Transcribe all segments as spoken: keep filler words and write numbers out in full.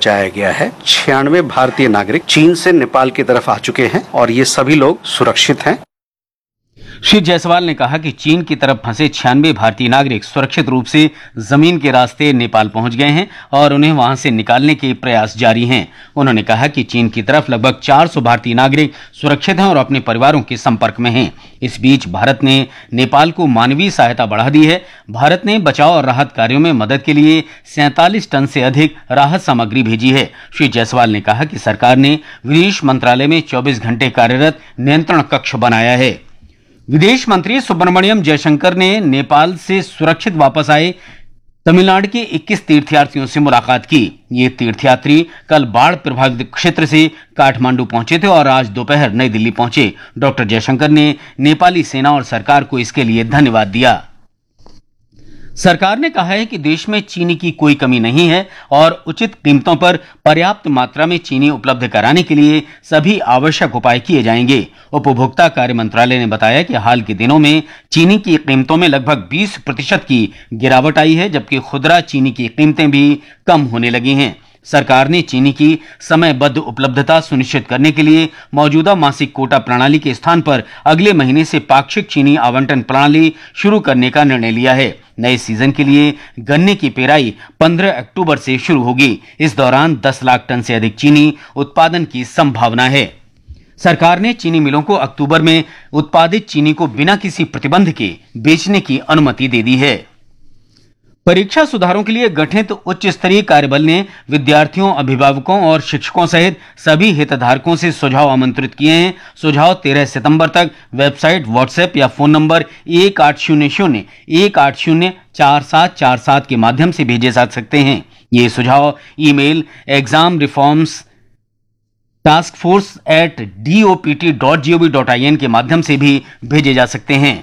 पहुंचाया गया है। छियानवे भारतीय नागरिक चीन से नेपाल की तरफ आ चुके हैं और ये सभी लोग सुरक्षित हैं। श्री जायसवाल ने कहा कि चीन की तरफ फंसे छियानवे भारतीय नागरिक सुरक्षित रूप से जमीन के रास्ते नेपाल पहुंच गए हैं और उन्हें वहां से निकालने के प्रयास जारी हैं। उन्होंने कहा कि चीन की तरफ लगभग चार सौ भारतीय नागरिक सुरक्षित हैं और अपने परिवारों के संपर्क में हैं। इस बीच भारत ने नेपाल को मानवीय सहायता बढ़ा दी है। भारत ने बचाव और राहत कार्यों में मदद के लिए सैंतालीस टन से अधिक राहत सामग्री भेजी है। श्री जायसवाल ने कहा कि सरकार ने विदेश मंत्रालय में चौबीस घंटे कार्यरत नियंत्रण कक्ष बनाया है। विदेश मंत्री सुब्रमण्यम जयशंकर ने नेपाल से सुरक्षित वापस आए तमिलनाडु के इक्कीस तीर्थयात्रियों से मुलाकात की। ये तीर्थयात्री कल बाढ़ प्रभावित क्षेत्र से काठमांडू पहुंचे थे और आज दोपहर नई दिल्ली पहुंचे। डॉक्टर जयशंकर ने नेपाली सेना और सरकार को इसके लिए धन्यवाद दिया। सरकार ने कहा है कि देश में चीनी की कोई कमी नहीं है और उचित कीमतों पर पर्याप्त मात्रा में चीनी उपलब्ध कराने के लिए सभी आवश्यक उपाय किए जाएंगे। उपभोक्ता कार्य मंत्रालय ने बताया कि हाल के दिनों में चीनी की कीमतों में लगभग बीस प्रतिशत की गिरावट आई है, जबकि खुदरा चीनी की कीमतें भी कम होने लगी हैं। सरकार ने चीनी की समयबद्ध उपलब्धता सुनिश्चित करने के लिए मौजूदा मासिक कोटा प्रणाली के स्थान पर अगले महीने से पाक्षिक चीनी आवंटन प्रणाली शुरू करने का निर्णय लिया है। नए सीजन के लिए गन्ने की पेराई पंद्रह अक्टूबर से शुरू होगी। इस दौरान दस लाख टन से अधिक चीनी उत्पादन की संभावना है। सरकार ने चीनी मिलों को अक्टूबर में उत्पादित चीनी को बिना किसी प्रतिबंध के बेचने की अनुमति दे दी है। परीक्षा सुधारों के लिए गठित उच्च स्तरीय कार्यबल ने विद्यार्थियों, अभिभावकों और शिक्षकों सहित सभी हितधारकों से सुझाव आमंत्रित किए हैं। सुझाव तेरह सितंबर तक वेबसाइट, व्हाट्सएप या फोन नंबर एक आठ शून्य शून्य एक आठ शून्य चार सात चार सात के माध्यम से भेजे जा सकते हैं। ये सुझाव email exam reforms task force at D O P T dot G O V dot I N के माध्यम से भी भेजे जा सकते हैं।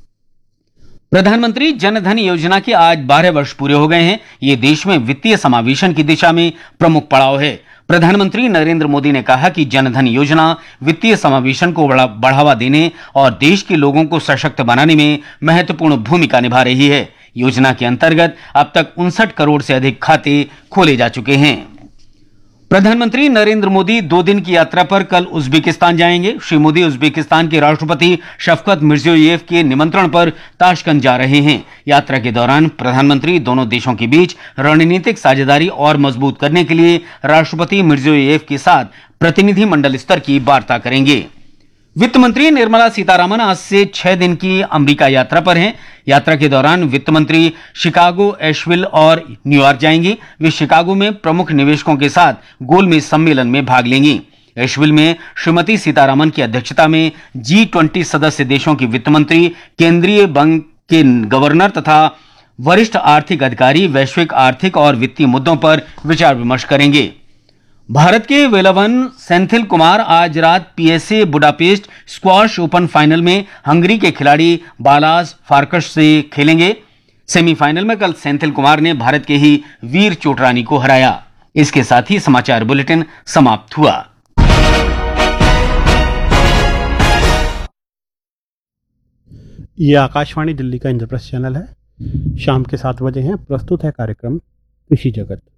प्रधानमंत्री जन धन योजना के आज बारह वर्ष पूरे हो गए हैं। ये देश में वित्तीय समावेशन की दिशा में प्रमुख पड़ाव है। प्रधानमंत्री नरेंद्र मोदी ने कहा कि जन धन योजना वित्तीय समावेशन को बढ़ावा देने और देश के लोगों को सशक्त बनाने में महत्वपूर्ण भूमिका निभा रही है। योजना के अंतर्गत अब तक उनसठ करोड़ से अधिक खाते खोले जा चुके हैं। प्रधानमंत्री नरेंद्र मोदी दो दिन की यात्रा पर कल उज्बेकिस्तान जाएंगे। श्री मोदी उज्बेकिस्तान के राष्ट्रपति शफकत मिर्जियोयेव के निमंत्रण पर ताशकंद जा रहे हैं। यात्रा के दौरान प्रधानमंत्री दोनों देशों के बीच रणनीतिक साझेदारी और मजबूत करने के लिए राष्ट्रपति मिर्जियोयेव के साथ प्रतिनिधि मंडल स्तर की वार्ता करेंगे। वित्त मंत्री निर्मला सीतारामन आज से छह दिन की अमेरिका यात्रा पर हैं। यात्रा के दौरान वित्त मंत्री शिकागो, एशविल और न्यूयॉर्क जाएंगी। वे शिकागो में प्रमुख निवेशकों के साथ गोलमेज सम्मेलन में भाग लेंगी। एशविल में श्रीमती सीतारामन की अध्यक्षता में जी ट्वेंटी सदस्य देशों की वित्त मंत्री, केंद्रीय बैंक के गवर्नर तथा वरिष्ठ आर्थिक अधिकारी वैश्विक आर्थिक और वित्तीय मुद्दों पर विचार विमर्श करेंगे। भारत के वेलवन सेंथिल कुमार आज रात P S A Budapest squash open final में हंगरी के खिलाड़ी बालाज फार्कश से खेलेंगे। सेमीफाइनल में कल सेंथिल कुमार ने भारत के ही वीर चोटरानी को हराया। इसके साथ ही समाचार बुलेटिन समाप्त हुआ। यह आकाशवाणी दिल्ली का इंद्रप्रस्थ चैनल है। शाम के सात बजे हैं। प्रस्तुत है कार्यक्रम कृषि जगत।